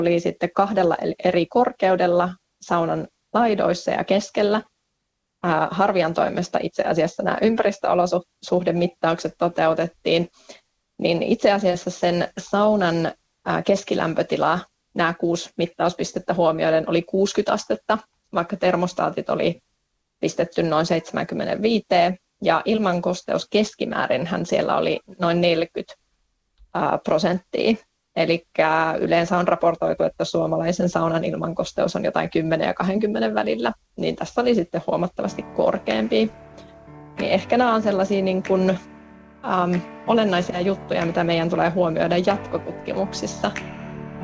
oli sitten 2 eri korkeudella saunan laidoissa ja keskellä. Harvian toimesta itse asiassa nämä ympäristöolosuhdemittaukset toteutettiin, niin itse asiassa sen saunan keskilämpötila, nämä 6 mittauspistettä huomioiden, oli 60 astetta, vaikka termostaatit oli pistetty noin 75, ja ilmankosteus keskimäärinhän siellä oli noin 40%. Eli yleensä on raportoitu, että suomalaisen saunan ilmankosteus on jotain 10 ja 20 välillä, niin tässä oli sitten huomattavasti korkeampi. Niin ehkä nämä on sellaisia niin kuin, olennaisia juttuja, mitä meidän tulee huomioida jatkotutkimuksissa.